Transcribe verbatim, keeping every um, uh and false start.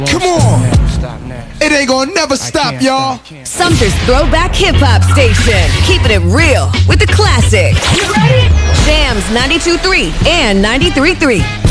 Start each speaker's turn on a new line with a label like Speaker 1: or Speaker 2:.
Speaker 1: Come on. It ain't gonna never stop, y'all.
Speaker 2: Sumter's Throwback Hip Hop Station. Keeping it real with the classics. You ready? Jams ninety-two point three and ninety-three point three.